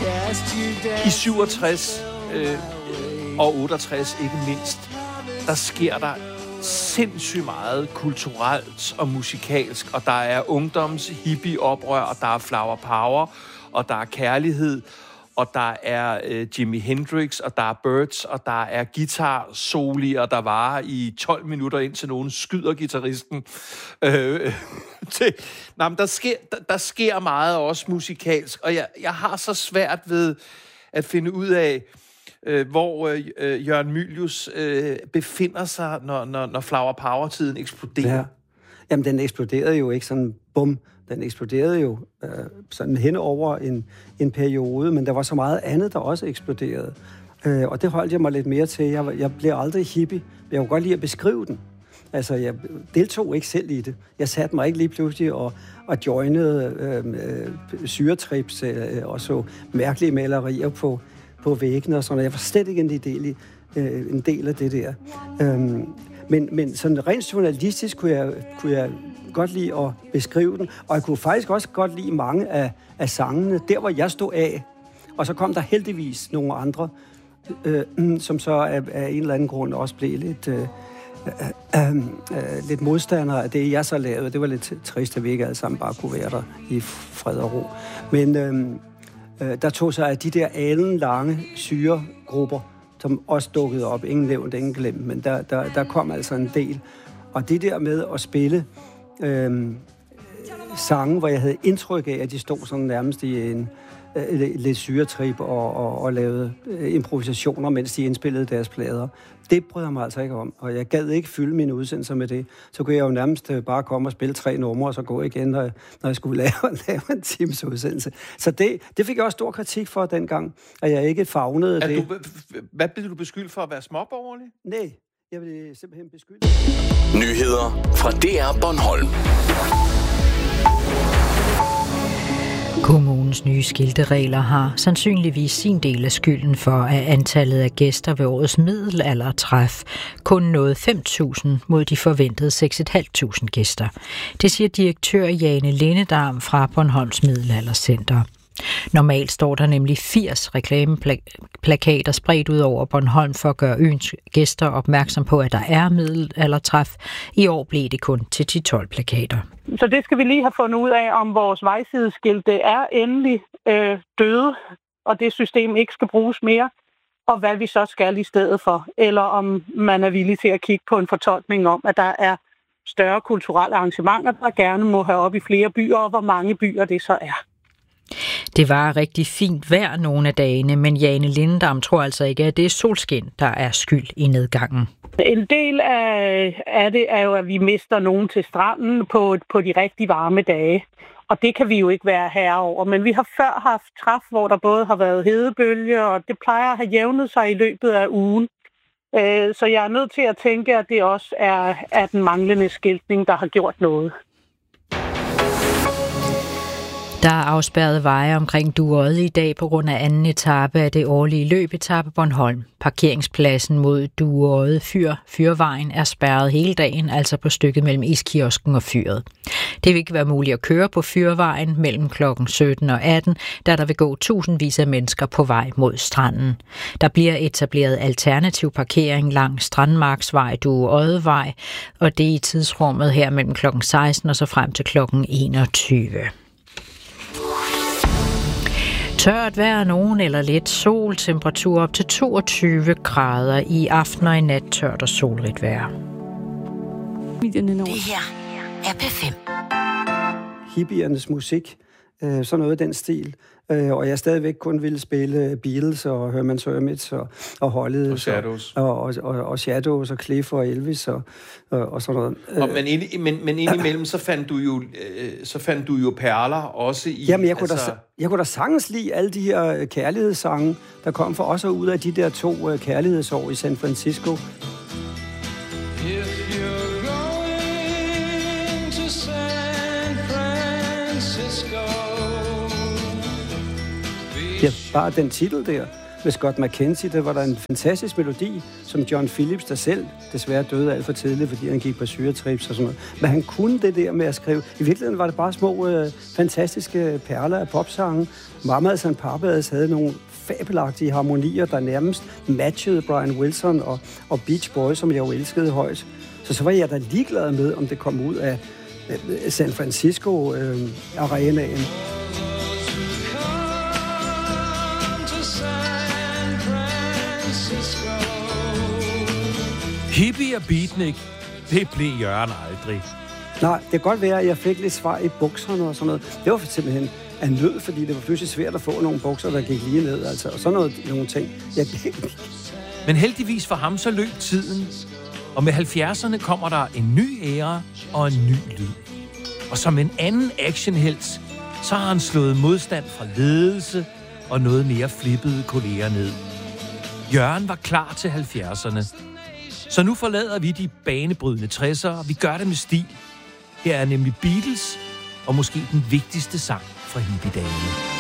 I 67 og 68 ikke mindst, der sker der sindssygt meget kulturelt og musikalsk, og der er ungdoms hippie-oprør, og der er flower power, og der er kærlighed, og der er Jimi Hendrix, og der er Byrds, og der er guitar-solier, der varer i 12 minutter, indtil nogen skyder guitaristen. Men der sker meget også musikalsk, og jeg har så svært ved at finde ud af, hvor Jørgen Mylius befinder sig, når Flower Power-tiden eksploderer. Ja. Jamen, den eksploderede jo ikke sådan, bum. Den eksploderede jo sådan hen over en periode, men der var så meget andet, der også eksploderede. Og det holdt jeg mig lidt mere til. Jeg blev aldrig hippie. Jeg kunne godt lide at beskrive den. Altså, jeg deltog ikke selv i det. Jeg satte mig ikke lige pludselig og joinede syretrips og så mærkelige malerier på væggene og sådan. Jeg var slet ikke en del af det der. Men sådan rent journalistisk kunne jeg godt lide at beskrive den, og jeg kunne faktisk også godt lide mange af sangene, der hvor jeg stod af. Og så kom der heldigvis nogle andre, som så af en eller anden grund også blev lidt modstandere af det, jeg så lavede. Det var lidt trist, at vi ikke alle sammen bare kunne være der i fred og ro. Men der tog sig af de der alenlange syregrupper, som også dukkede op. Ingen nævnt, ingen glemt, men der kom altså en del. Og det der med at spille sange, hvor jeg havde indtryk af, at de stod sådan nærmest i en lidt syretrip og lavede improvisationer, mens de indspillede deres plader. Det brød jeg mig altså ikke om, og jeg gad ikke fylde mine udsendelser med det. Så kunne jeg jo nærmest bare komme og spille 3 numre, og så gå igen, når jeg skulle lave en times udsendelse. Så det fik jeg også stor kritik for dengang, at jeg ikke favnede det. Hvad blev du beskyldt for at være småborgerlig? Nej, jeg blev simpelthen beskyldt. Nyheder fra DR Bornholm. Kommunens nye skilteregler har sandsynligvis sin del af skylden for, at antallet af gæster ved årets middelaldertræf kun nåede 5.000 mod de forventede 6.500 gæster. Det siger direktør Jane Lindedam fra Bornholms Middelaldercenter. Normalt står der nemlig 80 reklameplakater spredt ud over Bornholm for at gøre øens gæster opmærksom på, at der er middelaldertræf. I år blev det kun til 12 plakater. Så det skal vi lige have fundet ud af, om vores vejsideskilte er endelig døde, og det system ikke skal bruges mere, og hvad vi så skal i stedet for. Eller om man er villig til at kigge på en fortolkning om, at der er større kulturelle arrangementer, der gerne må have op i flere byer, og hvor mange byer det så er. Det var rigtig fint vejr nogle af dagene, men Jane Lindedam tror altså ikke, at det er solskin, der er skyld i nedgangen. En del af det er jo, at vi mister nogen til stranden på de rigtig varme dage. Og det kan vi jo ikke være herre over. Men vi har før haft træf, hvor der både har været hedebølge, og det plejer at have jævnet sig i løbet af ugen. Så jeg er nødt til at tænke, at det også er den manglende skiltning, der har gjort noget. Der er afspærret veje omkring Dueodde i dag på grund af anden etape af det årlige løbetape Bornholm. Parkeringspladsen mod Dueodde Fyrvejen er spærret hele dagen, altså på stykket mellem iskiosken og fyret. Det vil ikke være muligt at køre på Fyrvejen mellem klokken 17 og 18, da der vil gå tusindvis af mennesker på vej mod stranden. Der bliver etableret alternativ parkering langs Strandmarksvej, Dueoddevej, og det er i tidsrummet her mellem klokken 16 og så frem til klokken 21. Tørt vejr, nogen eller lidt sol, temperatur op til 22 grader i aften og i nat, tørt og solrigt vejr. Det her er P5. Hippiernes musik, sådan noget af den stil. Og jeg stadigvæk kun ville spille Beatles og Herman's Hermits og Hollies. Og Shadows. Og Shadows og Cliff og Elvis og sådan noget. Men indimellem så fandt du jo perler også i... Jamen, jeg kunne da sagtens lide alle de her kærlighedssange, der kom for også ud af de der 2 kærlighedsår i San Francisco. Ja, bare den titel der. med Scott McKenzie. Det var der en fantastisk melodi, som John Phillips, der selv desværre døde alt for tidligt, fordi han gik på syretrips og sådan noget. Men han kunne det der med at skrive. I virkeligheden var det bare små, fantastiske perler af popsange. Mamas and Papas havde nogle fabelagtige harmonier, der nærmest matchede Brian Wilson og Beach Boys, som jeg jo elskede højt. Så var jeg da ligeglad med, om det kom ud af San Francisco arenaen. Hippie og beatnik, det blev Jørgen aldrig. Nej, det kan godt være, at jeg fik lidt svar i bukserne og sådan noget. Det var simpelthen af nød, fordi det var pludselig svært at få nogle bukser, der gik lige ned. Altså, og sådan nogle ting. Men heldigvis for ham, så løb tiden. Og med 70'erne kommer der en ny æra og en ny lyd. Og som en anden actionhelt, så har han slået modstand fra ledelse og noget mere flippede kolleger ned. Jørgen var klar til 70'erne. Så nu forlader vi de banebrydende 60'ere, og vi gør det med stil. Her er nemlig Beatles, og måske den vigtigste sang fra hippiedagene.